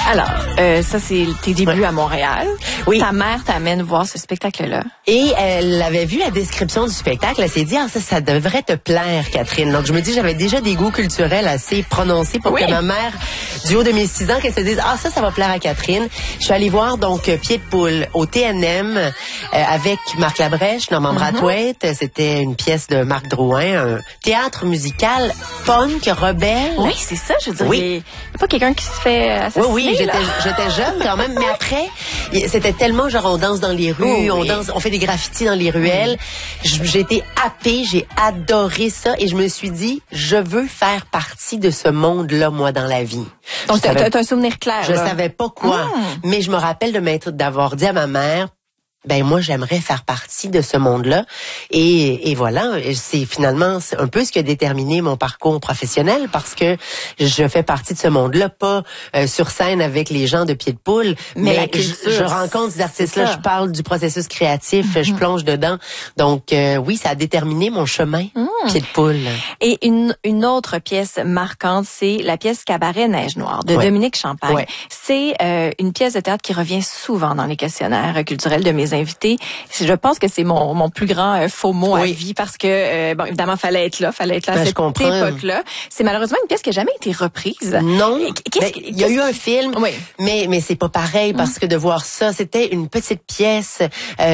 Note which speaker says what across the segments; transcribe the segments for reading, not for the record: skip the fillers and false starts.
Speaker 1: Alors, ça, c'est tes débuts à Montréal.
Speaker 2: Oui.
Speaker 1: Ta mère t'amène voir ce spectacle-là.
Speaker 2: Et elle avait vu la description du spectacle. Elle s'est dit, ça devrait te plaire, Catherine. Donc, je me dis, j'avais déjà des goûts culturels assez prononcés pour que ma mère, du haut de mes 6 ans, qu'elle se dise, ça va plaire à Catherine. Je suis allée voir, donc, Pied de poule au TNM avec Marc Labrèche, Norman Brathwaite. C'était une pièce de Marc Drouin, un théâtre musical punk, rebelle.
Speaker 1: Oui, c'est ça, je dirais. Il n'y a pas quelqu'un qui se fait assassiner.
Speaker 2: Oui, j'étais jeune quand même, mais après, c'était tellement genre on danse dans les rues, on fait des graffitis dans les ruelles. J'ai été happée, j'ai adoré ça et je me suis dit, je veux faire partie de ce monde-là, moi, dans la vie.
Speaker 1: Donc, t'as un souvenir clair.
Speaker 2: Je savais pas quoi, mais je me rappelle d'avoir dit à ma mère, moi, j'aimerais faire partie de ce monde-là. Et voilà, c'est finalement un peu ce qui a déterminé mon parcours professionnel parce que je fais partie de ce monde-là, pas sur scène avec les gens de Pied de poule, mais je rencontre ces artistes-là, je parle du processus créatif, je plonge dedans. Donc, oui, ça a déterminé mon chemin, Pied de poule.
Speaker 1: Et une autre pièce marquante, c'est la pièce Cabaret Neige Noire de Dominique Champagne. Ouais. C'est une pièce de théâtre qui revient souvent dans les questionnaires culturels de mes invités. Je pense que c'est mon plus grand faux mot à vie parce que, évidemment, fallait être là à cette époque-là. C'est malheureusement une pièce qui n'a jamais été reprise.
Speaker 2: Non. Il y a eu un film, mais c'est pas pareil parce que de voir ça, c'était une petite pièce,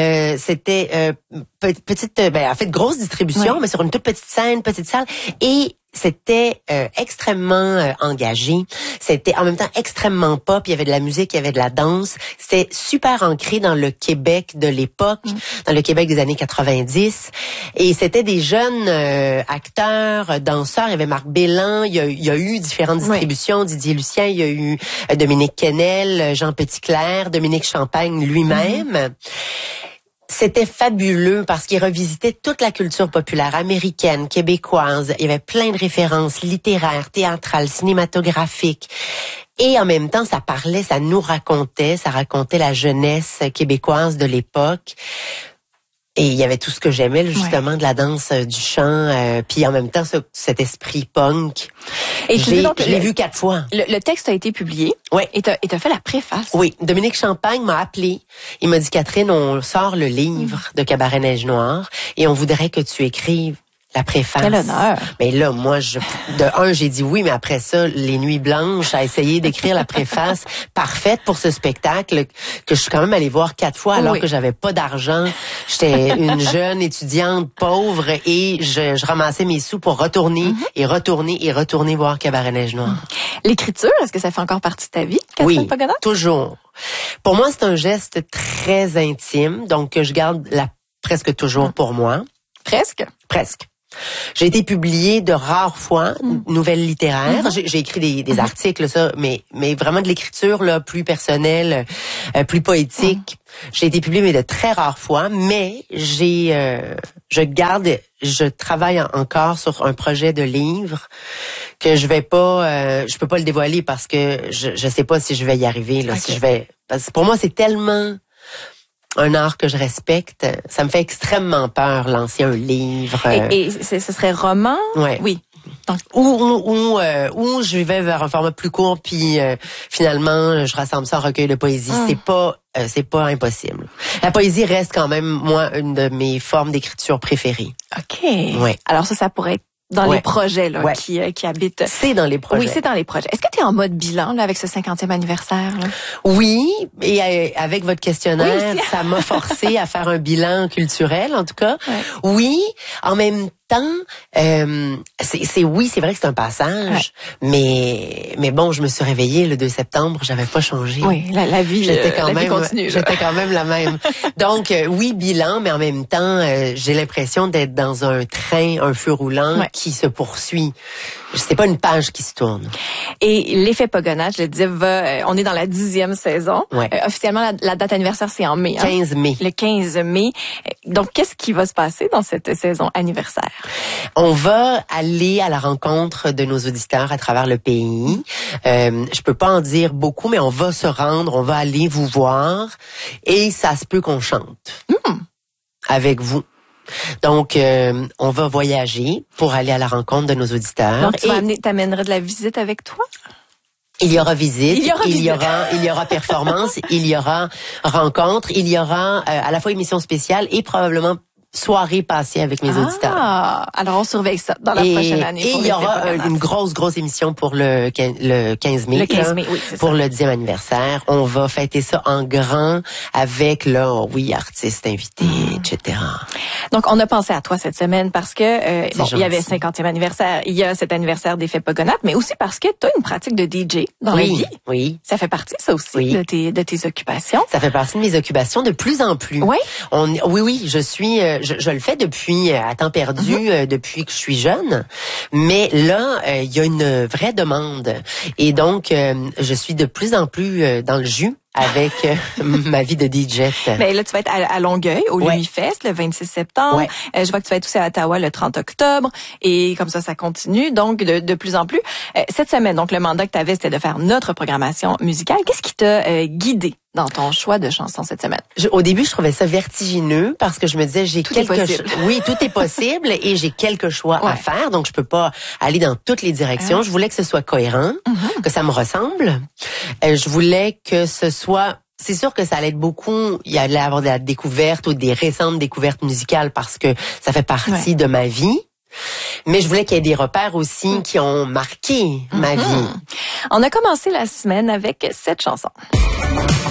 Speaker 2: c'était petite, en fait, grosse distribution, mais sur une toute petite scène, petite salle. Et c'était extrêmement engagé. C'était en même temps extrêmement pop. Il y avait de la musique, il y avait de la danse. C'était super ancré dans le Québec de l'époque, dans le Québec des années 90. Et c'était des jeunes acteurs, danseurs. Il y avait Marc Bélan. Il y a eu différentes distributions. Didier Lucien. Il y a eu Dominique Kennel, Jean Petitclerc, Dominique Champagne lui-même. C'était fabuleux parce qu'il revisitait toute la culture populaire américaine, québécoise. Il y avait plein de références littéraires, théâtrales, cinématographiques. Et en même temps, ça racontait la jeunesse québécoise de l'époque. Et il y avait tout ce que j'aimais, justement, de la danse, du chant, puis en même temps, cet esprit punk.
Speaker 1: Et
Speaker 2: je l'ai vu 4 fois.
Speaker 1: Le texte a été publié.
Speaker 2: Oui.
Speaker 1: Et t'as fait la préface.
Speaker 2: Oui. Dominique Champagne m'a appelé. Il m'a dit, Catherine, on sort le livre de Cabaret Neige Noire et on voudrait que tu écrives la préface.
Speaker 1: Quel honneur.
Speaker 2: Mais là, moi, j'ai dit oui, mais après ça, les nuits blanches, à essayer d'écrire la préface parfaite pour ce spectacle que je suis quand même allée voir 4 fois alors que j'avais pas d'argent. J'étais une jeune étudiante pauvre et je ramassais mes sous pour retourner et retourner voir Cabaret Neige Noire.
Speaker 1: L'écriture, est-ce que ça fait encore partie de ta vie, Catherine Pagona?
Speaker 2: Toujours. Pour moi, c'est un geste très intime, donc que je garde presque toujours pour moi.
Speaker 1: Presque?
Speaker 2: Presque. J'ai été publiée de rares fois, nouvelles littéraires. J'ai écrit des articles, ça, mais vraiment de l'écriture là, plus personnelle, plus poétique. J'ai été publiée, mais de très rares fois. Mais je travaille encore sur un projet de livre que je peux pas le dévoiler parce que je sais pas si je vais y arriver là, parce que pour moi c'est tellement un art que je respecte. Ça me fait extrêmement peur, lancer un livre.
Speaker 1: Et ce serait roman? Oui.
Speaker 2: Donc, ou je vais vers un format plus court, puis finalement, je rassemble ça en recueil de poésie. C'est pas impossible. La poésie reste quand même, moi, une de mes formes d'écriture préférées.
Speaker 1: OK. Ouais. Alors ça pourrait être dans les projets là, qui habitent.
Speaker 2: C'est dans les projets.
Speaker 1: Oui, c'est dans les projets. Est-ce que tu es en mode bilan là, avec ce 50e anniversaire? Là?
Speaker 2: Oui, et avec votre questionnaire, ça m'a forcé à faire un bilan culturel, en tout cas. Ouais. Oui, en même temps, c'est vrai que c'est un passage, mais bon, je me suis réveillée le 2 septembre, j'avais pas changé.
Speaker 1: Oui, la vie, vie continue.
Speaker 2: J'étais quand même la même. Donc oui, bilan, mais en même temps, j'ai l'impression d'être dans un train, un feu roulant qui se poursuit. C'est pas une page qui se tourne.
Speaker 1: Et l'effet Pagona, je le disais, on est dans la 10e saison. Ouais. Officiellement, la date anniversaire, c'est en mai.
Speaker 2: 15 mai.
Speaker 1: Le 15 mai. Donc, qu'est-ce qui va se passer dans cette saison anniversaire?
Speaker 2: On va aller à la rencontre de nos auditeurs à travers le pays. Je peux pas en dire beaucoup, mais on va se rendre, on va aller vous voir. Et ça se peut qu'on chante avec vous. Donc, on va voyager pour aller à la rencontre de nos auditeurs.
Speaker 1: Donc, t'amènerais de la visite avec toi?
Speaker 2: Il y aura visite, il y aura performance, il y aura rencontre, il y aura à la fois émission spéciale et probablement soirée passée avec mes auditeurs.
Speaker 1: Alors on surveille ça dans la prochaine année.
Speaker 2: Et il y aura une grosse émission pour le 15 mai.
Speaker 1: Le 15 mai, oui, c'est
Speaker 2: pour
Speaker 1: ça.
Speaker 2: le 10e anniversaire. On va fêter ça en grand avec artistes invités, etc.
Speaker 1: Donc on a pensé à toi cette semaine parce que il y avait 50e anniversaire, il y a cet anniversaire des Fêtes Pogonates, mais aussi parce que tu as une pratique de DJ dans la vie.
Speaker 2: Oui.
Speaker 1: Ça fait partie ça aussi de tes occupations.
Speaker 2: Ça fait partie de mes occupations de plus en plus.
Speaker 1: Oui.
Speaker 2: Oui, je suis je le fais depuis à temps perdu depuis que je suis jeune, mais là il y a une vraie demande et donc je suis de plus en plus dans le jus avec ma vie de DJ.
Speaker 1: Mais là, tu vas être à Longueuil, au Lumifest, le 26 septembre. Je vois que tu vas être aussi à Ottawa le 30 octobre. Et comme ça continue. Donc, de plus en plus. Cette semaine, donc, le mandat que tu avais, c'était de faire notre programmation musicale. Qu'est-ce qui t'a guidé dans ton choix de chansons cette semaine?
Speaker 2: Au début, je trouvais ça vertigineux parce que je me disais, oui, tout est possible et j'ai quelques choix à faire. Donc, je peux pas aller dans toutes les directions. Je voulais que ce soit cohérent, que ça me ressemble. Je voulais que ce soit... C'est sûr que ça allait être beaucoup, il allait avoir de la découverte ou des récentes découvertes musicales parce que ça fait partie de ma vie. Mais je voulais qu'il y ait des repères aussi qui ont marqué ma vie.
Speaker 1: On a commencé la semaine avec cette chanson.